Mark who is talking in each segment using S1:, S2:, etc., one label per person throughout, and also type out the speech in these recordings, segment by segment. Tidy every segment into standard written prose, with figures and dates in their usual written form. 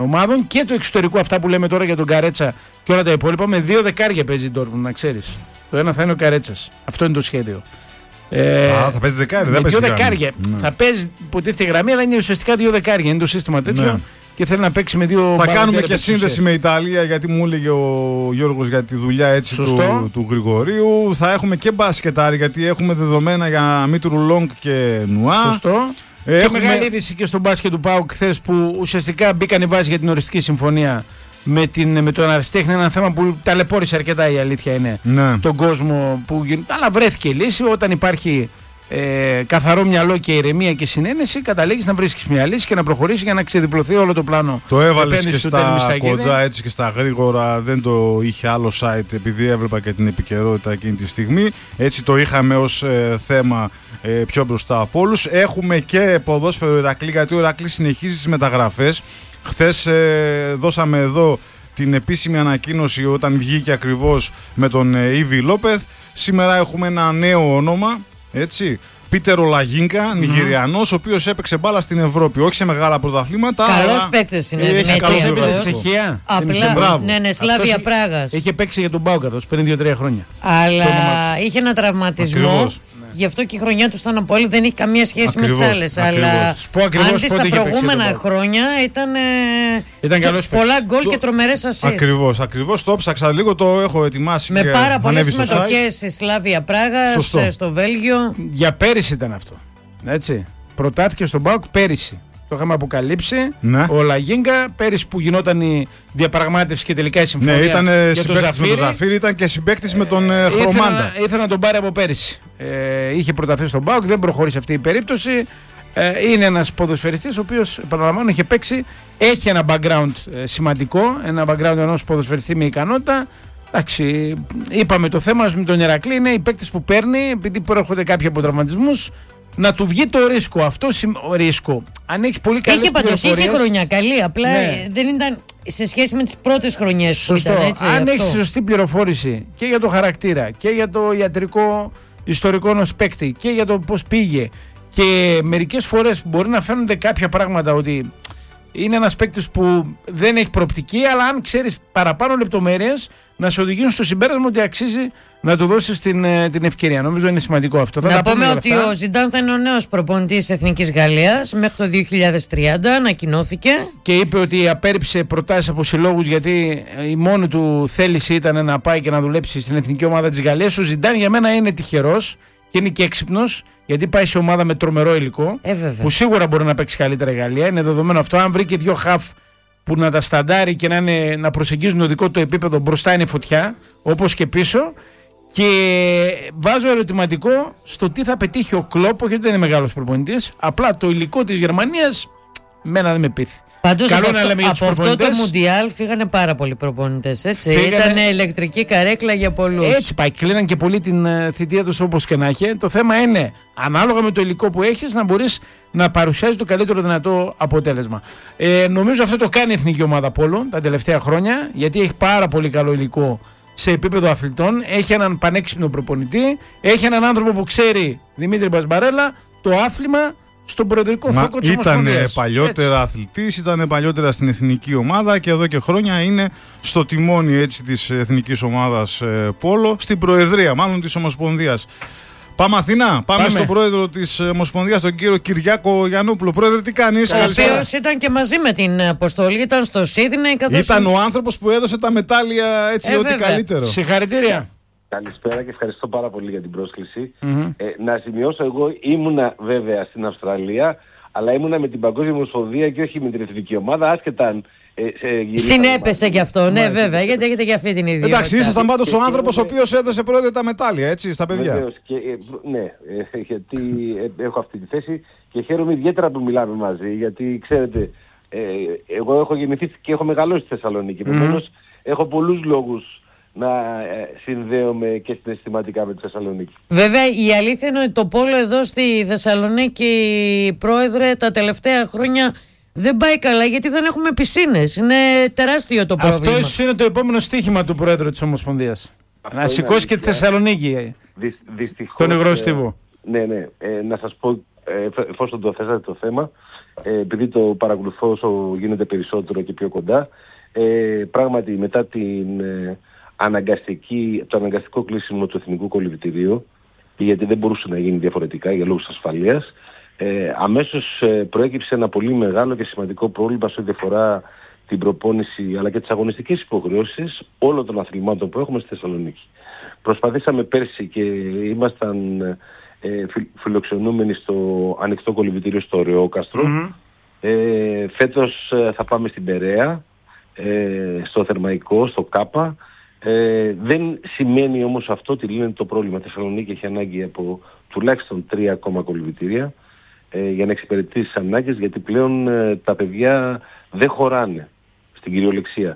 S1: ομάδων και το εξωτερικό, αυτά που λέμε τώρα για τον Καρέτσα και όλα τα υπόλοιπα. Με 2 δεκάρια παίζει η Ντόρτμουντ, να ξέρεις. Το ένα θα είναι ο Καρέτσας. Αυτό είναι το σχέδιο.
S2: Θα παίζει δεκάρι, δεν
S1: παίζει
S2: 2
S1: δεκάρια. Θα παίζει υποτίθεται γραμμή, αλλά είναι ουσιαστικά 2 δεκάρια. Είναι το σύστημα τέτοιο. Ναι. Και θέλει να παίξει με 2.
S2: Θα κάνουμε και σύνδεση με Ιταλία, γιατί μου έλεγε ο Γιώργος για τη δουλειά έτσι του Γρηγορίου. Θα έχουμε και μπάσκετάρι, γιατί έχουμε δεδομένα για Μήτρου Λόγκ και Νουά.
S1: Σωστό. Και μεγάλη είδηση και στο μπάσκετ του ΠΑΟΚ χθες, που ουσιαστικά μπήκαν οι βάσεις για την οριστική συμφωνία με τον Αριστέχνη. Ένα θέμα που ταλαιπώρησε αρκετά, η αλήθεια είναι, τον κόσμο. Αλλά βρέθηκε η λύση. Όταν υπάρχει καθαρό μυαλό και ηρεμία και συνένεση, καταλήγεις να βρίσκεις μια λύση και να προχωρήσεις για να ξεδιπλωθεί όλο το πλάνο.
S2: Το έβαλες και στα κοντά, έτσι και στα γρήγορα. Δεν το είχε άλλο site, επειδή έβλεπα και την επικαιρότητα εκείνη τη στιγμή. Έτσι το είχαμε ως θέμα πιο μπροστά από όλους. Έχουμε και ποδόσφαιρο Ηρακλή, γιατί ο Ηρακλής συνεχίζει τις μεταγραφές. Χθες δώσαμε εδώ την επίσημη ανακοίνωση όταν βγήκε ακριβώς με τον Ήβι Λόπεθ. Σήμερα έχουμε ένα νέο όνομα, έτσι, Πίτερο Λαγίνκα, Νιγηριανός, ο οποίος έπαιξε μπάλα στην Ευρώπη, όχι σε μεγάλα πρωταθλήματα.
S3: Καλός παίκτης είναι.
S1: Έχει καλός παίκτης στη Τσεχία.
S3: Απλά, ναι, Σλάβια Πράγας.
S1: Είχε παίξει για τον ΠΑΟΚ πριν 2-3 χρόνια.
S3: Αλλά είχε ένα τραυματισμό. Ακριβώς. Γι' αυτό και η χρονιά του στον Απόλλη δεν έχει καμία σχέση με τις άλλες. Αλλά αν δεις τα προηγούμενα χρόνια ήταν πολλά γκολ και τρομερές ασίστ.
S2: Ακριβώς. Το ψάξα λίγο, το έχω ετοιμάσει.
S3: Με πάρα πολλές συμμετοχές στη Σλάβια Πράγα, στο Βέλγιο.
S1: Για πέρυσι ήταν αυτό. Έτσι. Προτάθηκε στον ΠΑΟΚ πέρυσι. Το είχαμε αποκαλύψει. Ναι. Ο Λαγίνκα, πέρυσι που γινόταν η διαπραγμάτευση και τελικά η συμφωνία.
S2: Ναι, ήταν συμπαίκτης με τον Ζαφίρι, ήταν και συμπαίκτης με τον Χρωμάντα.
S1: Ήθελε να τον πάρει από πέρυσι. Είχε προταθεί στον ΠΑΟΚ, δεν προχώρησε αυτή η περίπτωση. Είναι ένας ποδοσφαιριστής ο οποίος, επαναλαμβάνω, είχε παίξει. Έχει ένα background σημαντικό, ένα background ενός ποδοσφαιριστή με ικανότητα. Εντάξει, είπαμε το θέμα μας με τον Ηρακλή είναι οι παίκτες που παίρνει, επειδή προέρχονται κάποιοι από τραυματισμούς. Να του βγει το ρίσκο. Αυτό ρίσκο. Αν έχει πολύ καλή πληροφορίες.
S3: Είχε χρονιά καλή. Απλά δεν ήταν σε σχέση με τις πρώτες χρονιές.
S1: Σωστό. Αν έχει σωστή πληροφόρηση και για το χαρακτήρα και για το ιατρικό ιστορικό ενός παίκτη και για το πώς πήγε. Και μερικές φορές μπορεί να φαίνονται κάποια πράγματα ότι είναι ένας παίκτης που δεν έχει προοπτική, αλλά αν ξέρεις παραπάνω λεπτομέρειες, να σε οδηγήσουν στο συμπέρασμα ότι αξίζει να του δώσεις την ευκαιρία. Νομίζω είναι σημαντικό αυτό.
S3: Να πούμε ότι ο Ζιντάν θα είναι ο νέος προπονητής της Εθνικής Γαλλίας μέχρι το 2030, ανακοινώθηκε.
S1: Και είπε ότι απέρριψε προτάσεις από συλλόγους, γιατί η μόνη του θέληση ήταν να πάει και να δουλέψει στην Εθνική Ομάδα της Γαλλίας. Ο Ζιντάν για μένα είναι τυχερός και είναι και έξυπνος, γιατί πάει σε ομάδα με τρομερό υλικό, που σίγουρα μπορεί να παίξει καλύτερα η Γαλλία. Είναι δεδομένο αυτό. Αν βρει και 2 χαφ που να τα σταντάρει και να προσεγγίζουν το δικό του επίπεδο, μπροστά είναι φωτιά, όπως και πίσω. Και βάζω ερωτηματικό στο τι θα πετύχει ο Κλόπ, όχι ότι δεν είναι μεγάλος προπονητής, απλά το υλικό της Γερμανίας μένα δεν με πείθει.
S3: Πάντως καλό από αυτό το Μουντιάλ φύγανε πάρα πολλοί προπονητές. Ήταν ηλεκτρική καρέκλα για πολλούς.
S1: Έτσι πάει. Κλείναν και πολύ την θητεία τους, όπως και να έχει. Το θέμα είναι, ανάλογα με το υλικό που έχεις, να μπορείς να παρουσιάζεις το καλύτερο δυνατό αποτέλεσμα. Νομίζω αυτό το κάνει η Εθνική Ομάδα Πόλο τα τελευταία χρόνια, γιατί έχει πάρα πολύ καλό υλικό σε επίπεδο αθλητών. Έχει έναν πανέξυπνο προπονητή. Έχει έναν άνθρωπο που ξέρει, Δημήτρη Μπασμπαρέλα, το άθλημα στον προεδρικό φόκο της Ομοσπονδίας.
S2: Ήταν παλιότερα αθλητής, ήταν παλιότερα στην εθνική ομάδα και εδώ και χρόνια είναι στο τιμόνι έτσι, της εθνικής ομάδας Πόλο, στην προεδρία μάλλον της Ομοσπονδίας. Πάμε Αθηνά, πάμε στον πρόεδρο της Ομοσπονδίας, τον κύριο Κυριάκο Γιαννόπουλο. Πρόεδρε, τι κάνεις?
S3: Ο οποίος ήταν και μαζί με την αποστολή, ήταν στο Σίδνεϊ.
S2: Ήταν ο άνθρωπος που έδωσε τα μετάλλια έτσι ό,τι καλύτερο.
S1: Συγχαρητήρια.
S4: Καλησπέρα και ευχαριστώ πάρα πολύ για την πρόσκληση. Να σημειώσω, εγώ ήμουνα βέβαια στην Αυστραλία, αλλά ήμουνα με την Παγκόσμια Ομοσπονδία και όχι με την Εθνική Ομάδα, άσχετα αν
S3: συνέπεσε γι' αυτό, ναι, βέβαια, γιατί έχετε και αυτή την ιδιότητα.
S2: Εντάξει, ήσασταν πάντως ο άνθρωπος ο οποίος έδωσε πρόεδρε τα μετάλλια, έτσι, στα παιδιά.
S4: Βεβαίως, ναι, γιατί έχω αυτή τη θέση και χαίρομαι ιδιαίτερα που μιλάμε μαζί, γιατί ξέρετε, εγώ έχω γεννηθεί και έχω μεγαλώσει στη Θεσσαλονίκη, επομένως έχω πολλούς λόγους να συνδέομαι και συναισθηματικά με τη Θεσσαλονίκη.
S3: Βέβαια, η αλήθεια είναι ότι το πόλο εδώ στη Θεσσαλονίκη, πρόεδρε, τα τελευταία χρόνια δεν πάει καλά, γιατί δεν έχουμε πισίνες. Είναι τεράστιο το πρόβλημα.
S1: Αυτό ίσως είναι το επόμενο στοίχημα του πρόεδρου της Ομοσπονδίας. Να σηκώσει και τη Θεσσαλονίκη.
S4: Δυστυχώς.
S1: Τον υγρό στίβο.
S4: Ναι. Να σας πω, εφόσον το θέσατε το θέμα, επειδή το παρακολουθώ όσο γίνεται περισσότερο και πιο κοντά, πράγματι μετά το αναγκαστικό κλείσιμο του Εθνικού Κολυμβητηρίου, γιατί δεν μπορούσε να γίνει διαφορετικά για λόγους ασφαλείας, αμέσως προέκυψε ένα πολύ μεγάλο και σημαντικό πρόβλημα σε ό,τι αφορά την προπόνηση αλλά και τις αγωνιστικές υποχρεώσεις όλων των αθλημάτων που έχουμε στη Θεσσαλονίκη. Προσπαθήσαμε πέρσι και ήμασταν φιλοξενούμενοι στο ανοιχτό κολυμβητήριο στο Ρεόκαστρο. Φέτος θα πάμε στην Περαία, στο Θερμαϊκό, στο Κάπα. Δεν σημαίνει όμως αυτό ότι λύνεται το πρόβλημα. Η Θεσσαλονίκη έχει ανάγκη από τουλάχιστον 3 ακόμα κολυμβητήρια για να εξυπηρετήσει τις ανάγκες, γιατί πλέον τα δεν χωράνε στην κυριολεξία.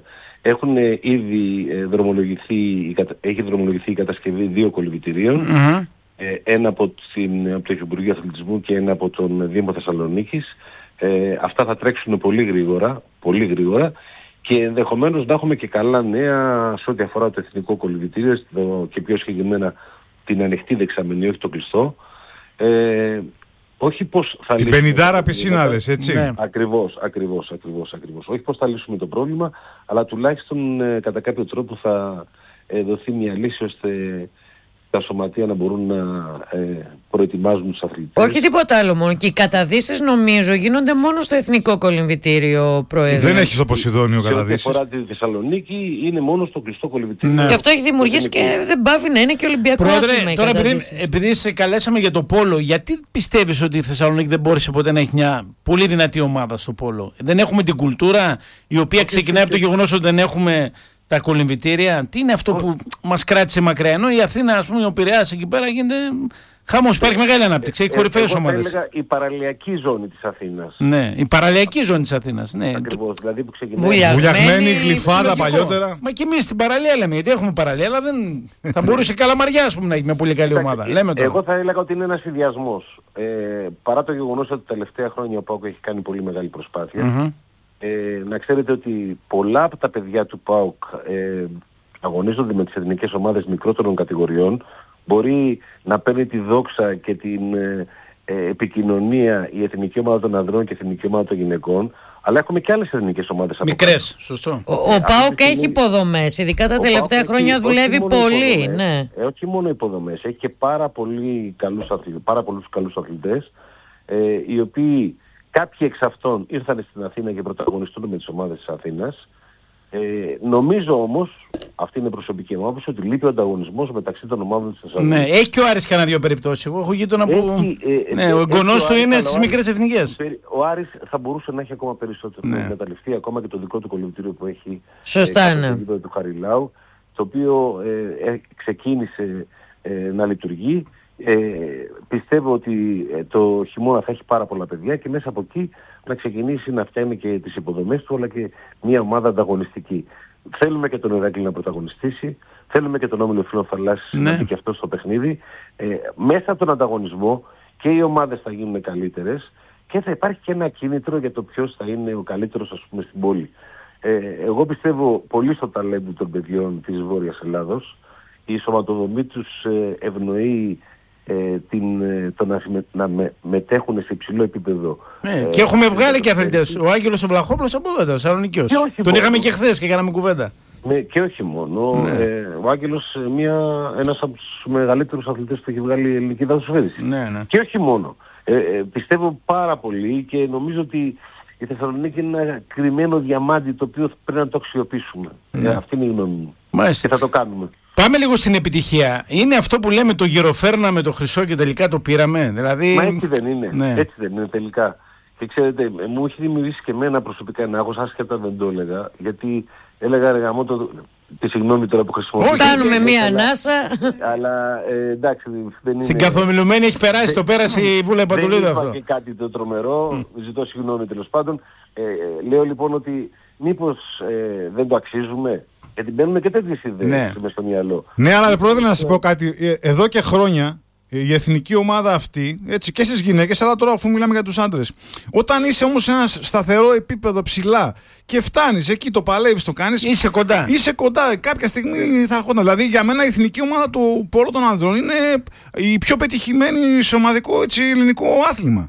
S4: Έχει δρομολογηθεί η κατασκευή 2 κολυμβητηρίων, ένα από το Υπουργείο Αθλητισμού και ένα από τον Δήμο Θεσσαλονίκης. Αυτά θα τρέξουν πολύ γρήγορα και ενδεχομένως να έχουμε και καλά νέα σε ό,τι αφορά το Εθνικό Κολυμβητήριο και πιο συγκεκριμένα την ανοιχτή δεξαμενή, όχι το κλειστό. Όχι πώς θα
S2: την 50 πισίνα λες, έτσι.
S4: Ναι. Ακριβώς. Όχι πώς θα λύσουμε το πρόβλημα, αλλά τουλάχιστον κατά κάποιο τρόπο θα δοθεί μια λύση ώστε τα σωματεία να μπορούν να προετοιμάζουν τους αθλητές.
S3: Όχι τίποτα άλλο μόνο. Και οι καταδύσεις νομίζω γίνονται μόνο στο Εθνικό Κολυμβητήριο, Πρόεδρε.
S2: Δεν έχει στο Ποσειδόνιο καταδύσεις.
S4: Σε ό,τι αφορά τη Θεσσαλονίκη είναι μόνο στο κλειστό κολυμβητήριο.
S3: Ναι. Γι' αυτό έχει δημιουργήσει και δεν πάβει να είναι και Ολυμπιακό άθλημα.
S1: Τώρα επειδή σε καλέσαμε για το πόλο, γιατί πιστεύεις ότι η Θεσσαλονίκη δεν μπόρεσε ποτέ να έχει μια πολύ δυνατή ομάδα στο πόλο? Δεν έχουμε την κουλτούρα η οποία ξεκινάει από το γεγονός ότι δεν έχουμε τα κολυμβητήρια? Τι είναι αυτό που μας κράτησε μακριά? Ενώ η Αθήνα, ας πούμε, ο Πειραιάς εκεί πέρα γίνεται χαμός, υπάρχει μεγάλη ανάπτυξη, έχει κορυφαίες ομάδες.
S4: Θα έλεγα η παραλιακή ζώνη της Αθήνας.
S1: Ναι, η παραλιακή ζώνη της Αθήνας. Ναι.
S4: Ακριβώς, δηλαδή που ξεκινάει.
S2: Βουλιαγμένη, Γλυφάδα παλιότερα.
S1: Μα και εμείς στην παραλία λέμε, γιατί έχουμε παραλία, αλλά δεν θα μπορούσε η Καλαμαριά, ας πούμε, να έχει μια πολύ καλή ομάδα. Λέμε τώρα.
S4: Εγώ θα έλεγα ότι είναι ένας συνδυασμός. Παρά το γεγονός ότι τα τελευταία χρόνια ο ΠΑΟΚ έχει κάνει πολύ μεγάλη προσπάθεια. Να ξέρετε ότι πολλά από τα παιδιά του ΠΑΟΚ αγωνίζονται με τις εθνικές ομάδες μικρότερων κατηγοριών. Μπορεί να παίρνει τη δόξα και την επικοινωνία η εθνική ομάδα των ανδρών και η εθνική ομάδα των γυναικών, αλλά έχουμε και άλλες εθνικές ομάδες.
S1: Μικρές, σωστό.
S3: Ο ΠΑΟΚ έχει υποδομές, ειδικά τα τελευταία χρόνια δουλεύει πολύ. Ναι.
S4: Όχι μόνο υποδομές, έχει και πάρα πολλούς καλούς αθλητές, οι οποίοι κάποιοι εξ αυτών ήρθαν στην Αθήνα και πρωταγωνιστούν με τις ομάδες της Αθήνας. Νομίζω όμως, αυτή είναι προσωπική μου άποψη, ότι λείπει ο ανταγωνισμός μεταξύ των ομάδων της Θεσσαλονίκης.
S1: Ναι, έχει και ο Άρης κανένα δύο περιπτώσεις. Εγώ έχω γείτονα που. Ναι, ο εγγονός του είναι στις μικρές εθνικές.
S4: Ο Άρης θα μπορούσε να έχει ακόμα περισσότερο. Να μεταλλευτεί ακόμα και το δικό του κολυμβητήριο που έχει.
S3: Σωστά, ναι.
S4: Του Χαριλάου, το οποίο ξεκίνησε να λειτουργεί. Πιστεύω ότι το χειμώνα θα έχει πάρα πολλά παιδιά και μέσα από εκεί να ξεκινήσει να φτιάχνει και τις υποδομές του, αλλά και μια ομάδα ανταγωνιστική. Θέλουμε και τον Ηράκλειο να πρωταγωνιστήσει, θέλουμε και τον Όμιλο Φίλων Θαλάσσης να μπει και αυτό στο παιχνίδι. Μέσα από τον ανταγωνισμό και οι ομάδες θα γίνουν καλύτερες και θα υπάρχει και ένα κίνητρο για το ποιος θα είναι ο καλύτερος, ας πούμε, στην πόλη. Εγώ πιστεύω πολύ στο ταλέντο των παιδιών της Βόρειας Ελλάδος. Η σωματοδομή τους ευνοεί το να μετέχουν σε υψηλό επίπεδο.
S1: Και έχουμε βγάλει και αθλητές. Ο Άγγελος ο Βλαχόπουλος από εδώ ήταν, Θεσσαλονικιός. Τον είχαμε και χθες και κάναμε κουβέντα.
S4: Και όχι μόνο. Ο Άγγελος ένας από τους μεγαλύτερους αθλητές που έχει βγάλει η ελληνική δασοσφαίριση. Και όχι μόνο. Πιστεύω πάρα πολύ και νομίζω ότι η Θεσσαλονίκη είναι ένα κρυμμένο διαμάντι το οποίο πρέπει να το αξιοποιήσουμε. Αυτή είναι η γνώμη μου. Και θα το κάνουμε.
S1: Πάμε λίγο στην επιτυχία. Είναι αυτό που λέμε το γυροφέρνα το χρυσό και τελικά το πήραμε? Δηλαδή...
S4: Μα έτσι δεν είναι. Ναι. Έτσι δεν είναι τελικά. Και ξέρετε, μου έχει δημιουργήσει και εμένα προσωπικά ένα άγχος, άσχετα δεν το έλεγα. Γιατί έλεγα ρε γαμώ τη συγγνώμη τώρα που χρησιμοποιώ.
S3: Κάνουμε μία ανάσα.
S4: Αλλά εντάξει, δεν είναι.
S1: Στην καθομιλουμένη έχει περάσει, το πέρασε η Βούλα Πατουλίδα αυτό.
S4: Δεν είπα και κάτι το τρομερό, ζητώ συγγνώμη τέλος πάντων. Λέω λοιπόν ότι μήπως δεν το αξίζουμε. Γιατί μπαίνουν και τέτοιες ιδέες μες στο μυαλό.
S2: Ναι, αλλά πρόεδρε να σας πω κάτι. Εδώ και χρόνια η εθνική ομάδα αυτή, έτσι και στις γυναίκες, αλλά τώρα αφού μιλάμε για τους άντρες, όταν είσαι όμως σε ένα σταθερό επίπεδο ψηλά και φτάνεις εκεί, το παλεύεις, το κάνεις.
S1: Είσαι κοντά.
S2: Είσαι κοντά. Κάποια στιγμή θα έρχονταν. Δηλαδή για μένα η εθνική ομάδα του πόλου των ανδρών είναι η πιο πετυχημένη σε ομαδικό, έτσι, ελληνικό άθλημα.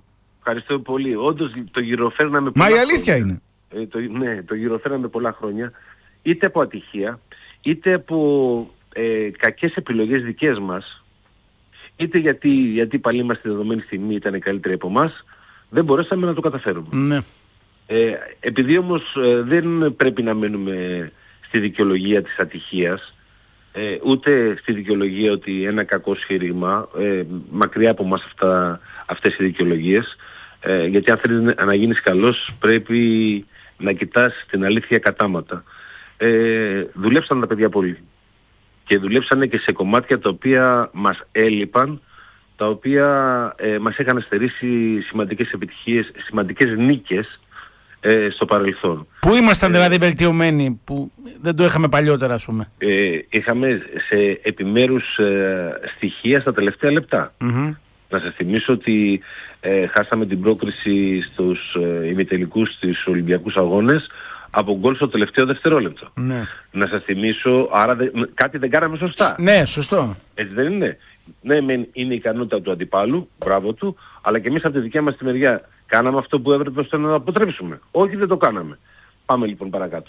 S4: Ευχαριστώ πολύ. Όντως το γυροφέρναμε
S2: πολλά χρόνια. Μα η αλήθεια είναι.
S4: Το γυροφέρναμε πολλά χρόνια. Είτε από ατυχία, είτε από κακές επιλογές δικές μας, είτε γιατί πάλι είμαστε στη δεδομένη στιγμή ήταν καλύτεροι από εμάς, δεν μπορέσαμε να το καταφέρουμε.
S1: Ναι.
S4: Επειδή όμως δεν πρέπει να μένουμε στη δικαιολογία της ατυχίας, ούτε στη δικαιολογία ότι ένα κακό σφύριγμα, μακριά από μας αυτές οι δικαιολογίες, γιατί αν θέλεις να γίνεις καλός πρέπει να κοιτάς την αλήθεια κατάματα. Δουλέψαν τα παιδιά πολύ και δουλέψανε και σε κομμάτια τα οποία μας έλειπαν, τα οποία μας είχαν στερήσει σημαντικές επιτυχίες, σημαντικές νίκες στο παρελθόν.
S1: Πού ήμασταν δηλαδή βελτιωμένοι που δεν το είχαμε παλιότερα, ας πούμε?
S4: Είχαμε σε επιμέρους στοιχεία στα τελευταία λεπτά. Να σας θυμίσω ότι χάσαμε την πρόκριση στους ημιτελικούς στους Ολυμπιακούς Αγώνες από γκολ στο τελευταίο δευτερόλεπτο.
S1: Ναι.
S4: Να σας θυμίσω, άρα κάτι δεν κάναμε σωστά.
S1: Ναι, σωστό.
S4: Έτσι δεν είναι? Ναι, είναι η ικανότητα του αντιπάλου, μπράβο του, αλλά και εμείς από τη δικιά μας τη μεριά κάναμε αυτό που έπρεπε ώστε να αποτρέψουμε. Όχι, δεν το κάναμε. Πάμε λοιπόν παρακάτω.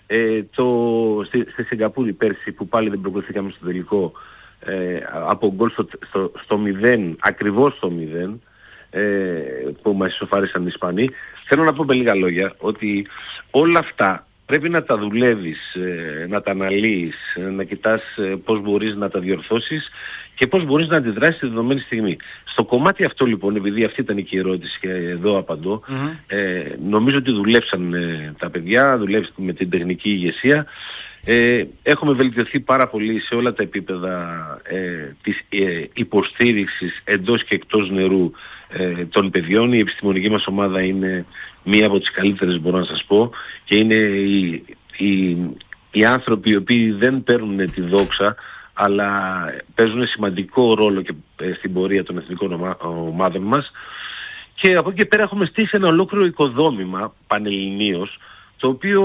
S4: Στη Σιγκαπούρη πέρσι που πάλι δεν προκριθήκαμε στο τελικό, από γκολ στο 0, ακριβώς στο 0, που μας ισοφάρισαν οι Ισπανοί. Θέλω να πω με λίγα λόγια ότι όλα αυτά πρέπει να τα δουλεύεις, να τα αναλύεις, να κοιτάς πώς μπορείς να τα διορθώσεις και πώς μπορείς να αντιδράσεις στη δεδομένη στιγμή. Στο κομμάτι αυτό λοιπόν, επειδή αυτή ήταν και η ερώτηση και εδώ απαντώ, νομίζω ότι δουλέψαν τα παιδιά, δουλέψαν με την τεχνική ηγεσία. Έχουμε βελτιωθεί πάρα πολύ σε όλα τα επίπεδα της υποστήριξης εντός και εκτός νερού των παιδιών. Η επιστημονική μας ομάδα είναι μία από τις καλύτερες, μπορώ να σας πω, και είναι οι άνθρωποι οι οποίοι δεν παίρνουν τη δόξα αλλά παίζουν σημαντικό ρόλο και στην πορεία των εθνικών ομάδων μας. Και από εκεί και πέρα έχουμε στήσει ένα ολόκληρο οικοδόμημα πανελληνίως, το οποίο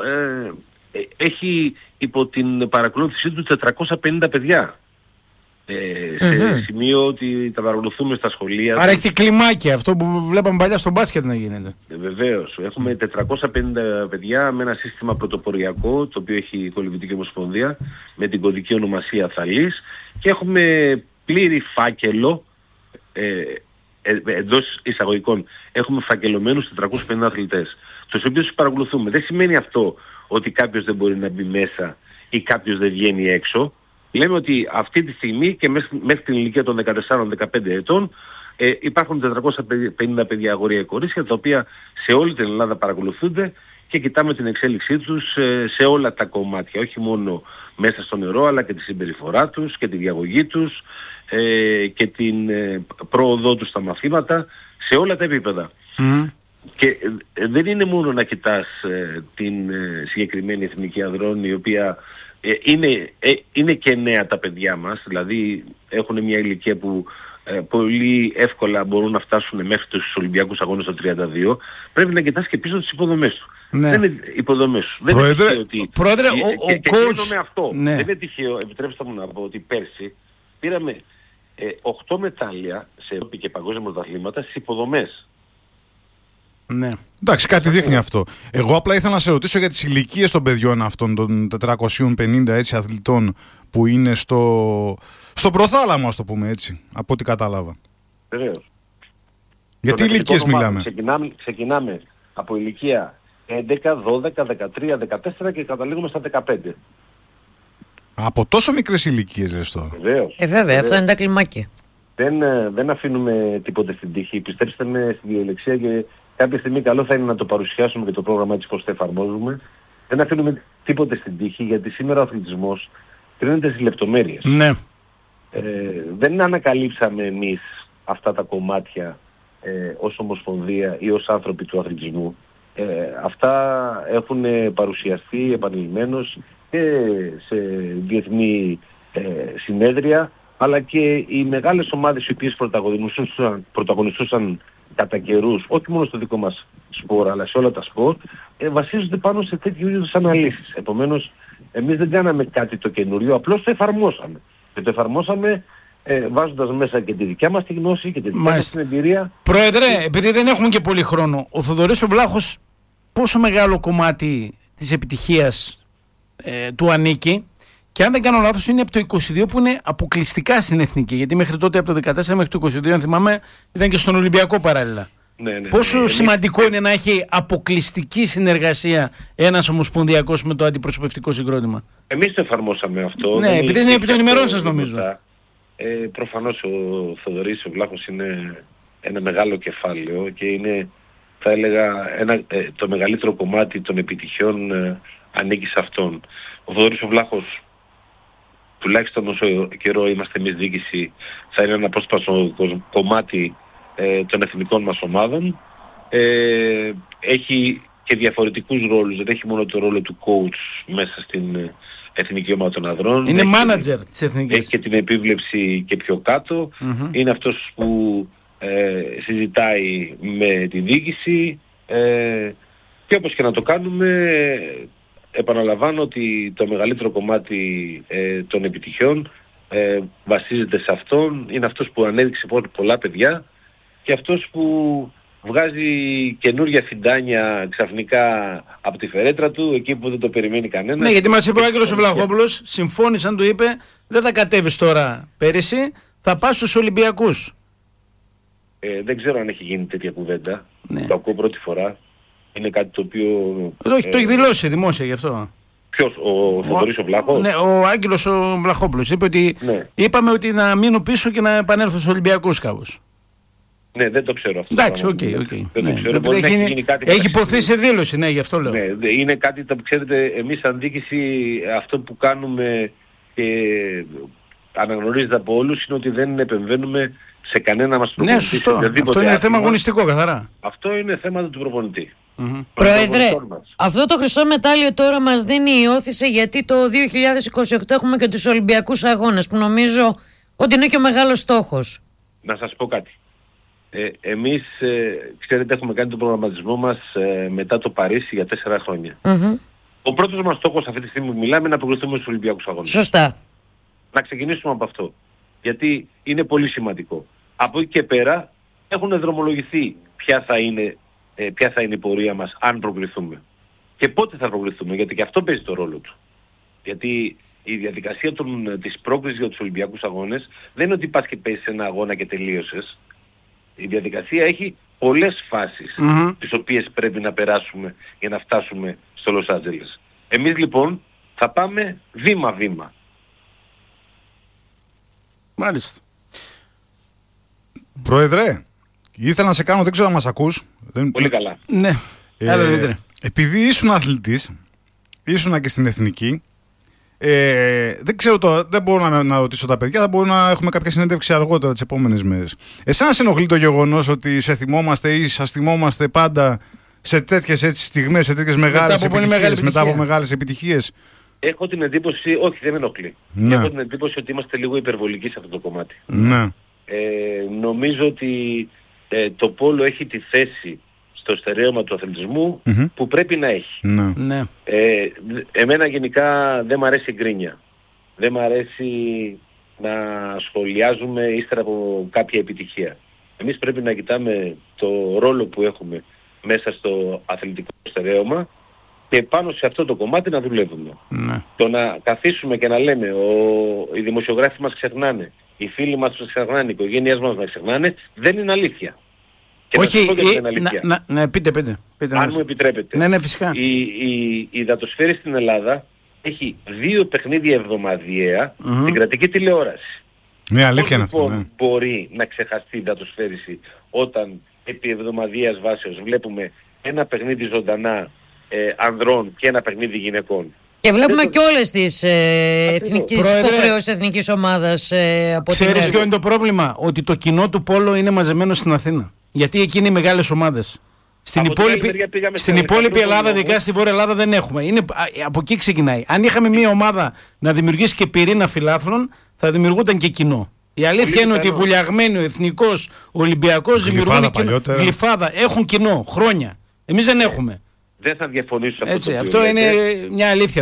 S4: έχει υπό την παρακολούθησή του 450 παιδιά. Σε σημείο ότι τα παρακολουθούμε στα σχολεία.
S1: Άρα έχει κλιμάκια, αυτό που βλέπαμε παλιά στο μπάσκετ να γίνεται.
S4: Βεβαίως. Έχουμε 450 παιδιά με ένα σύστημα πρωτοποριακό, το οποίο έχει η Κολυμβητική Ομοσπονδία, με την κωδική ονομασία Θαλής, και έχουμε πλήρη φάκελο, εντός εισαγωγικών, έχουμε φακελωμένους 450 αθλητές, τους οποίους παρακολουθούμε. Δεν σημαίνει αυτό ότι κάποιος δεν μπορεί να μπει μέσα ή κάποιος δεν βγαίνει έξω. Λέμε ότι αυτή τη στιγμή και μέχρι την ηλικία των 14-15 ετών υπάρχουν 450 παιδιά, αγόρια και κορίτσια, τα οποία σε όλη την Ελλάδα παρακολουθούνται και κοιτάμε την εξέλιξή τους σε όλα τα κομμάτια, όχι μόνο μέσα στο νερό, αλλά και τη συμπεριφορά τους και τη διαγωγή τους και την πρόοδό τους στα μαθήματα, σε όλα τα επίπεδα. Και δεν είναι μόνο να κοιτάς την συγκεκριμένη εθνική ανδρών, η οποία είναι και νέα τα παιδιά μας, δηλαδή έχουν μια ηλικία που πολύ εύκολα μπορούν να φτάσουν μέχρι τους Ολυμπιακούς Αγώνες το 32. Πρέπει να κοιτάς και πίσω τις υποδομές του.
S1: Ναι.
S4: Δεν είναι υποδομές του. Δεν είναι τυχαίο ότι...
S1: Πρόεδρε,
S4: και coach... με αυτό. Ναι. Δεν είναι τυχαίο, επιτρέψτε μου να πω, ότι πέρσι πήραμε 8 μετάλλια σε Ευρώπη και παγκόσμια πρωταθλήματα στις υποδομές.
S2: Ναι. Εντάξει, κάτι δείχνει αυτό. Εγώ απλά ήθελα να σε ρωτήσω για τις ηλικίες των παιδιών αυτών, των 450 έτσι, αθλητών που είναι στο προθάλαμο, ας το πούμε έτσι, από ό,τι κατάλαβα.
S4: Βεβαίως.
S2: Γιατί ηλικίες μιλάμε?
S4: Ξεκινάμε από ηλικία 11, 12, 13, 14 και καταλήγουμε στα 15.
S2: Από τόσο μικρές ηλικίες, ρεστό.
S4: Βεβαίως.
S3: Βέβαια, αυτό είναι τα κλιμάκια.
S4: Δεν αφήνουμε τίποτε στην τύχη. Πιστέψτε με στην διαλεξία, και κάποια στιγμή καλό θα είναι να το παρουσιάσουμε και το πρόγραμμα έτσι πώς το εφαρμόζουμε. Δεν αφήνουμε τίποτε στην τύχη, γιατί σήμερα ο αθλητισμός κρίνεται στις λεπτομέρειες.
S1: Ναι.
S4: Δεν ανακαλύψαμε εμείς αυτά τα κομμάτια ως Ομοσπονδία ή ως άνθρωποι του αθλητισμού. Αυτά έχουν παρουσιαστεί επανειλημμένως και σε διεθνή συνέδρια, αλλά και οι μεγάλες ομάδες οι οποίες πρωταγωνιστούσαν κατά καιρούς, όχι μόνο στο δικό μας σπορ, αλλά σε όλα τα σπορ, βασίζονται πάνω σε τέτοιου είδους αναλύσεις. Επομένως, εμείς δεν κάναμε κάτι το καινούριο, απλώς το εφαρμόσαμε. Και το εφαρμόσαμε βάζοντας μέσα και τη δικιά μας τη γνώση και τη δικιά μας την εμπειρία.
S1: Πρόεδρε, επειδή δεν έχουμε και πολύ χρόνο, ο Θοδωρής ο Βλάχος πόσο μεγάλο κομμάτι της επιτυχίας του ανήκει? Και αν δεν κάνω λάθος είναι από το 22 που είναι αποκλειστικά στην εθνική. Γιατί μέχρι τότε από το 14 μέχρι το 22, αν θυμάμαι, ήταν και στον Ολυμπιακό παράλληλα.
S4: Ναι,
S1: πόσο σημαντικό είναι να έχει αποκλειστική συνεργασία ένας ομοσπονδιακός με το αντιπροσωπευτικό συγκρότημα?
S4: Εμείς το εφαρμόσαμε αυτό.
S1: Ναι, επειδή είναι επί των ημερών σας νομίζω.
S4: Προφανώς ο Θοδωρής ο Βλάχος είναι ένα μεγάλο κεφάλαιο και είναι, θα έλεγα, το μεγαλύτερο κομμάτι των επιτυχιών ανήκει σε αυτόν. Ο Θοδωρής ο Βλάχος, τουλάχιστον όσο καιρό είμαστε εμείς διοίκηση, θα είναι ένα απόσπαστο κομμάτι των εθνικών μας ομάδων. Έχει και διαφορετικούς ρόλους, δεν έχει μόνο το ρόλο του coach μέσα στην εθνική ομάδα των ανδρών.
S1: Είναι manager της εθνικής.
S4: Έχει και την επίβλεψη και πιο κάτω. Είναι αυτός που συζητάει με τη διοίκηση και όπως και να το κάνουμε, επαναλαμβάνω ότι το μεγαλύτερο κομμάτι των επιτυχιών βασίζεται σε αυτόν. Είναι αυτός που ανέδειξε πολλά παιδιά και αυτός που βγάζει καινούργια φιντάνια ξαφνικά από τη φερέτρα του εκεί που δεν το περιμένει κανένα.
S1: Ναι, γιατί μας είπε ο Άγγελος ο Βλαχόπουλος, συμφώνησαν, του είπε, δεν θα κατέβεις τώρα πέρυσι, θα πας στους Ολυμπιακούς.
S4: Δεν ξέρω αν έχει γίνει τέτοια κουβέντα. Το ακούω πρώτη φορά. Είναι κάτι το οποίο...
S1: Το έχει δηλώσει δημόσια γι' αυτό.
S4: Ποιος, ο Θοδωρής ο Βλάχος?
S1: Ναι, ο Άγγελος ο Βλαχόπουλος είπε ότι είπαμε ότι να μείνω πίσω και να επανέλθω στους Ολυμπιακούς κάπως.
S4: Ναι, δεν το ξέρω αυτό.
S1: Εντάξει, οκ.
S4: Δεν το ξέρω.
S1: Έχει υποθεί σε δήλωση, ναι, γι' αυτό λέω.
S4: Ναι, είναι κάτι που ξέρετε, εμείς σαν διοίκηση αυτό που κάνουμε και αναγνωρίζεται από όλους είναι ότι δεν επεμβαίνουμε σε κανένα μας προπονητή.
S1: Ναι, σωστό. Αυτό είναι θέμα αγωνιστικό καθαρά.
S4: Αυτό είναι θέμα του προπονητή.
S3: Πρόεδρε, αυτό το χρυσό μετάλλιο τώρα μας δίνει η όθηση γιατί το 2028 έχουμε και τους Ολυμπιακούς Αγώνες που νομίζω ότι είναι και ο μεγάλος στόχος.
S4: Να σας πω κάτι. Εμείς, ξέρετε, έχουμε κάνει τον προγραμματισμό μας μετά το Παρίσι για 4 χρόνια. Ο πρώτος μας στόχος αυτή τη στιγμή που μιλάμε είναι να προχωρήσουμε στους Ολυμπιακούς Αγώνες.
S3: Σωστά.
S4: Να ξεκινήσουμε από αυτό. Γιατί είναι πολύ σημαντικό. Από εκεί και πέρα έχουν δρομολογηθεί ποια θα είναι η πορεία μας αν προκριθούμε. Και πότε θα προκριθούμε, γιατί και αυτό παίζει το ρόλο του. Γιατί η διαδικασία της πρόκρισης για τους Ολυμπιακούς Αγώνες δεν είναι ότι πας και παίζεις ένα αγώνα και τελείωσες. Η διαδικασία έχει πολλές φάσεις τις οποίες πρέπει να περάσουμε για να φτάσουμε στο Λος Άντζελες. Εμείς λοιπόν θα πάμε βήμα-βήμα.
S1: Μάλιστα.
S2: Πρόεδρε, ήθελα να σε κάνω, δεν ξέρω αν μας ακούς.
S4: Πολύ καλά.
S1: Ναι.
S2: Επειδή ήσουν αθλητής, ήσουν και στην εθνική, δεν ξέρω τώρα, δεν μπορώ να ρωτήσω τα παιδιά, θα μπορούμε να έχουμε κάποια συνέντευξη αργότερα τις επόμενες μέρες. Εσένα σε ενοχλεί το γεγονός ότι σε θυμόμαστε ή σας θυμόμαστε πάντα σε τέτοιες στιγμές, σε τέτοιες μεγάλες επιτυχίες, μετά από μεγάλες επιτυχίες?
S4: Έχω την εντύπωση, όχι δεν με ενοχλεί. Ναι. Έχω την εντύπωση ότι είμαστε λίγο υπερβολικοί σε αυτό το κομμάτι.
S2: Ναι.
S4: Νομίζω ότι το πόλο έχει τη θέση στο στερέωμα του αθλητισμού που πρέπει να έχει.
S1: Ναι.
S4: Εμένα γενικά δεν μ' αρέσει η γκρίνια. Δεν μ' αρέσει να σχολιάζουμε ύστερα από κάποια επιτυχία. Εμείς πρέπει να κοιτάμε το ρόλο που έχουμε μέσα στο αθλητικό στερέωμα και πάνω σε αυτό το κομμάτι να δουλεύουμε.
S1: Ναι.
S4: Το να καθίσουμε και να λέμε οι δημοσιογράφοι μας ξεχνάνε, οι φίλοι μας μας ξεχνάνε, οι οικογένειές μας μας ξεχνάνε, δεν είναι αλήθεια. Και
S1: όχι, πείτε.
S4: Αν μου επιτρέπετε.
S1: Ναι, φυσικά.
S4: Η υδατοσφαίρη στην Ελλάδα έχει 2 παιχνίδια εβδομαδιαία στην κρατική τηλεόραση.
S2: Ναι, αλήθεια είναι αυτό.
S4: Ναι. Μπορεί να ξεχαστεί η υδατοσφαίριση όταν επί εβδομαδιαίας βάσεως βλέπουμε ένα παιχνίδι ζωντανά ανδρών και ένα παιχνίδι γυναικών.
S3: Και βλέπουμε και όλες τις υποχρεώσεις εθνικής ομάδας από την
S1: Ξέρεις ποιο είναι το πρόβλημα? Ότι το κοινό του πόλο είναι μαζεμένο στην Αθήνα. Γιατί εκεί είναι οι μεγάλες ομάδες. Στην υπόλοιπη Ελλάδα, ειδικά στη Βόρεια Ελλάδα, δεν έχουμε. Από εκεί ξεκινάει. Αν είχαμε μια ομάδα να δημιουργήσει και πυρήνα φιλάθλων, θα δημιουργούταν και κοινό. Η αλήθεια είναι ότι οι βουλιαγμένοι, ο εθνικός, ο Ολυμπιακός δημιουργούν κοινό. Γλυφάδα, έχουν κοινό χρόνια. Εμείς δεν έχουμε.
S4: Δεν θα διαφωνήσω σε αυτό.
S1: Αυτό είναι μια αλήθεια τώρα.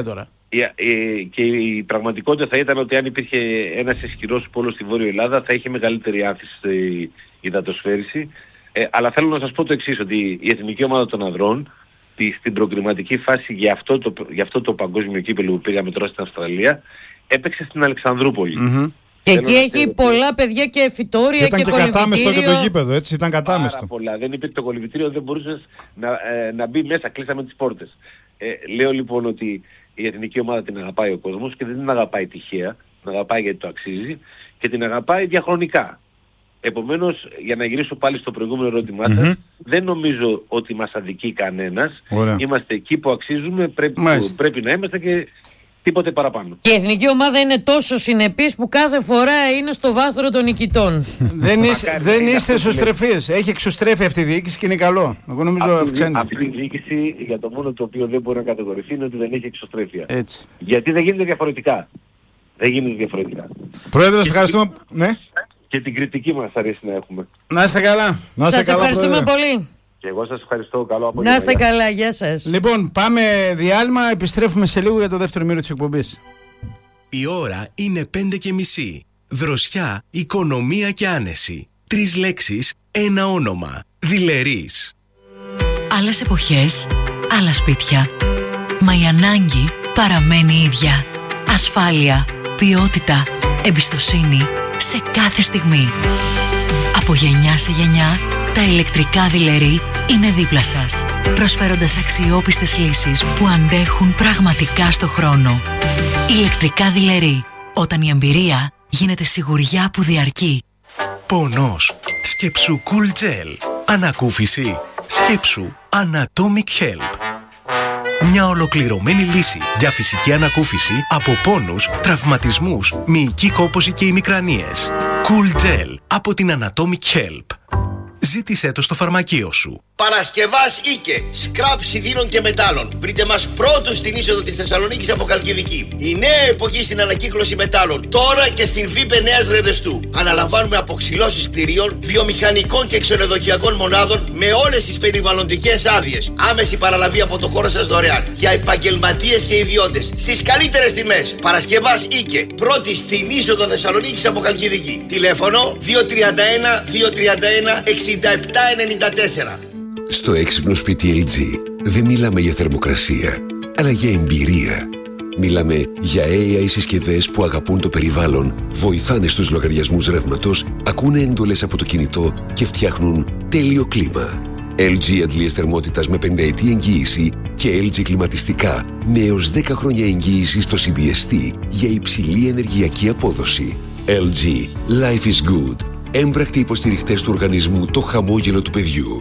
S4: Και η πραγματικότητα θα ήταν ότι αν υπήρχε ένας ισχυρός πόλος στη Βόρεια Ελλάδα θα είχε μεγαλύτερη άνθηση στη υδατοσφαίριση. Αλλά θέλω να σας πω το εξής, ότι η εθνική ομάδα των ανδρών στην προκριματική φάση για αυτό το παγκόσμιο κύπελλο που πήγαμε τώρα στην Αυστραλία έπαιξε στην Αλεξανδρούπολη.
S3: Και εκεί έχει πολλά παιδιά και φυτόρια και κολυβητήριο.
S2: Ήταν και κατάμεστο και το γήπεδο, έτσι, ήταν κατάμεστο.
S4: Πάρα πολλά. Δεν υπήρχε το κολυβητήριο, δεν μπορούσες να μπει μέσα, κλείσαμε τις πόρτες. Λέω λοιπόν ότι η εθνική ομάδα την αγαπάει ο κόσμος και δεν την αγαπάει τυχαία, την αγαπάει γιατί το αξίζει και την αγαπάει διαχρονικά. Επομένως, για να γυρίσω πάλι στο προηγούμενο ερώτημά σας, δεν νομίζω ότι μας αδικεί κανένας. Ωραία. Είμαστε εκεί που αξίζουμε, πρέπει να είμαστε και τίποτε παραπάνω.
S3: Και η εθνική ομάδα είναι τόσο συνεπής που κάθε φορά είναι στο βάθρο των νικητών.
S1: δεν είστε εσωστρεφείς. Έχει εξωστρέφει αυτή η διοίκηση και είναι καλό. Εγώ νομίζω αυξάνεται.
S4: Αυτή η διοίκηση για το μόνο το οποίο δεν μπορεί να κατηγορηθεί είναι ότι δεν έχει εξωστρέφεια.
S1: Έτσι.
S4: Γιατί δεν γίνεται διαφορετικά. Δεν γίνεται διαφορετικά.
S2: Πρόεδρε, σας ευχαριστούμε. Ναι.
S4: Και την κριτική μας αρέσει να έχουμε.
S1: Να είστε καλά.
S3: Σας ευχαριστούμε πολύ.
S4: Και εγώ σας ευχαριστώ. Καλό απόγευμα.
S3: Να είστε καλά. Γεια σας.
S1: Λοιπόν, πάμε διάλειμμα. Επιστρέφουμε σε λίγο για το δεύτερο μέρο της εκπομπής.
S5: Η ώρα είναι 5:30. Δροσιά, οικονομία και άνεση. 3 λέξεις, ένα όνομα. Δηλερής.
S6: Άλλες εποχές, άλλα σπίτια. Μα η ανάγκη παραμένει ίδια. Ασφάλεια, ποιότητα, εμπιστοσύνη σε κάθε στιγμή. Από γενιά σε γενιά, τα ηλεκτρικά Δηλερή είναι δίπλα σας, προσφέροντας αξιόπιστες λύσεις που αντέχουν πραγματικά στο χρόνο. Ηλεκτρικά Δηλερή, όταν η εμπειρία γίνεται σιγουριά που διαρκεί.
S5: Πονός, σκέψου Cool Gel. Ανακούφιση, σκέψου Anatomic Help. Μια ολοκληρωμένη λύση για φυσική ανακούφιση από πόνους, τραυματισμούς, μυϊκή κόπωση και ημικρανίες. Cool Gel από την Anatomic Help. Ζήτησέ το στο φαρμακείο σου.
S7: Παρασκευάς Ίκε, σκράπ σιδήρων και μετάλλων. Βρείτε μας πρώτους στην είσοδο της Θεσσαλονίκης από Χαλκιδική. Η νέα εποχή στην ανακύκλωση μετάλλων. Τώρα και στην ΒΥΠΕ Νέας Ρεδεστού. Αναλαμβάνουμε αποξυλώσεις κτηρίων, βιομηχανικών και ξενοδοχειακών μονάδων με όλες τις περιβαλλοντικές άδειες. Άμεση παραλαβή από το χώρο σας δωρεάν. Για επαγγελματίες και ιδιώτες. Στις καλύτερες τιμές. Παρασκευάς Ίκε, πρώτη στην είσοδο Θεσσαλονίκης από Χαλκιδική. Τηλέφωνο 231 231 6794.
S8: Στο έξυπνο σπίτι LG δεν μιλάμε για θερμοκρασία, αλλά για εμπειρία. Μιλάμε για AI συσκευές που αγαπούν το περιβάλλον, βοηθάνε στους λογαριασμούς ρεύματος, ακούνε εντολές από το κινητό και φτιάχνουν τέλειο κλίμα. LG αντλίες θερμότητας με 5ετή εγγύηση και LG κλιματιστικά με έως 10 χρόνια εγγύηση στο CBST για υψηλή ενεργειακή απόδοση. LG. Life is good. Έμπρακτοι υποστηριχτές του οργανισμού Το Χαμόγελο του Παιδιού.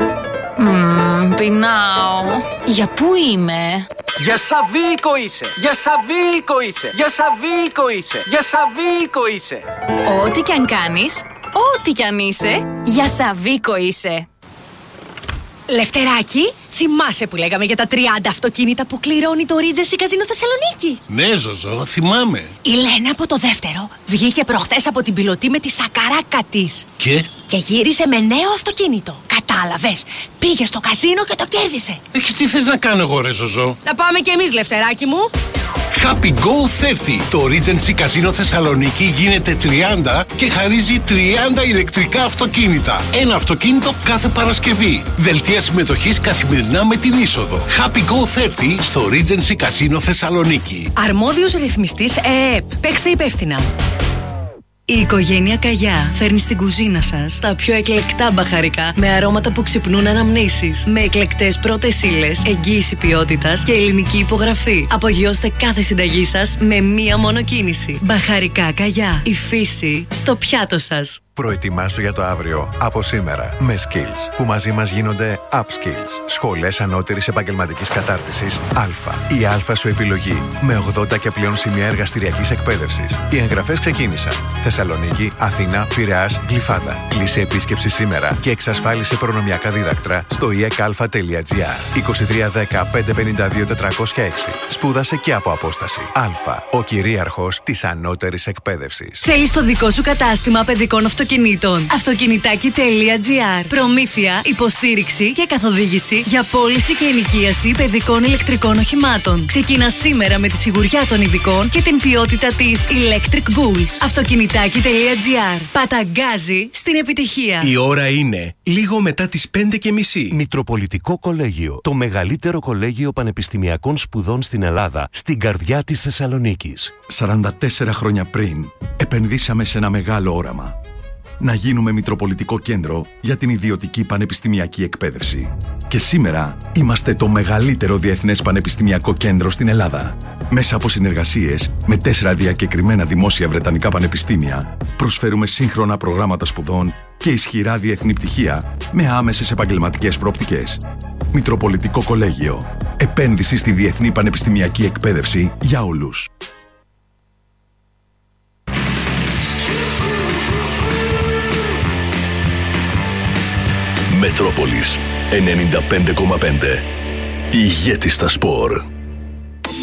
S9: Πεινάω. Για πού είμαι?
S10: Για Σαββίκο είσαι. Για Σαββίκο είσαι. Για Σαββίκο είσαι. Για Σαββίκο είσαι.
S9: Ό,τι κι αν κάνεις, ό,τι κι αν είσαι, για Σαββίκο είσαι. Λευτεράκι, θυμάσαι που λέγαμε για τα 30 αυτοκίνητα που κληρώνει το Regency Casino Θεσσαλονίκη?
S11: Ναι, Ζωζό, θυμάμαι.
S9: Η Λένα από το δεύτερο βγήκε προχθές από την πιλωτή με τη σακαράκα της. Και γύρισε με νέο αυτοκίνητο. Κατάλαβες, πήγε στο καζίνο και το κέρδισε.
S11: Και τι θες να κάνω εγώ, ρε Ζωζό?
S9: Να πάμε κι εμείς, Λευτεράκι μου.
S5: Happy Go 30. Το Regency Casino Θεσσαλονίκη γίνεται 30 και χαρίζει 30 ηλεκτρικά αυτοκίνητα. Ένα αυτοκίνητο κάθε Παρασκευή. Δελτία συμμετοχής καθημερινά με την είσοδο. Happy Go 30 στο Regency Casino Θεσσαλονίκη.
S9: Αρμόδιος ρυθμιστής ΕΕΠ. Παίξτε υπεύθυνα.
S6: Η οικογένεια Καγιά φέρνει στην κουζίνα σας τα πιο εκλεκτά μπαχαρικά με αρώματα που ξυπνούν αναμνήσεις. Με εκλεκτές πρώτες ύλες, εγγύηση ποιότητας και ελληνική υπογραφή. Απογειώστε κάθε συνταγή σας με μία μόνο κίνηση. Μπαχαρικά Καγιά. Η φύση στο πιάτο σας.
S12: Προετοιμάσου για το αύριο από σήμερα με Skills, που μαζί μας γίνονται Upskills. Σχολές ανώτερης επαγγελματικής κατάρτισης Α. Η Α σου επιλογή με 80 και πλέον σημεία εργαστηριακής εκπαίδευσης. Οι εγγραφές ξεκίνησαν. Θεσσαλονίκη, Αθήνα, Πειραιάς, Γλυφάδα. Κλείσε επίσκεψη σήμερα και εξασφάλισε προνομιακά δίδακτρα στο iecalfa.gr. 2310 552 406. Σπούδασε και από απόσταση. Α. Ο κυρίαρχος της ανώτερης εκπαίδευσης.
S6: Θέλεις το δικό σου κατάστημα παιδικών αυτοκινήτων? αυτοκινήτων. Αυτοκινητάκι.gr. Προμήθεια, υποστήριξη και καθοδήγηση για πώληση και ενοικίαση παιδικών ηλεκτρικών οχημάτων. Ξεκινά σήμερα με τη σιγουριά των ειδικών και την ποιότητα της Electric Bulls. Αυτοκινητάκι.gr. Παταγκάζει στην επιτυχία.
S5: Η ώρα είναι λίγο μετά τις 5:30.
S13: Μητροπολιτικό Κολέγιο. Το μεγαλύτερο κολέγιο πανεπιστημιακών σπουδών στην Ελλάδα, στην καρδιά της Θεσσαλονίκης.
S14: 44 χρόνια πριν, επενδύσαμε σε ένα μεγάλο όραμα. Να γίνουμε Μητροπολιτικό Κέντρο για την ιδιωτική πανεπιστημιακή εκπαίδευση. Και σήμερα είμαστε το μεγαλύτερο διεθνές πανεπιστημιακό κέντρο στην Ελλάδα. Μέσα από συνεργασίες με 4 διακεκριμένα δημόσια βρετανικά πανεπιστήμια, προσφέρουμε σύγχρονα προγράμματα σπουδών και ισχυρά διεθνή πτυχία με άμεσες επαγγελματικές προοπτικές. Μητροπολιτικό Κολέγιο. Επένδυση στη διεθνή πανεπιστημιακή εκπαίδευση για όλους.
S5: Μετρόπολης 95,5. Ηγέτη στα σπορ.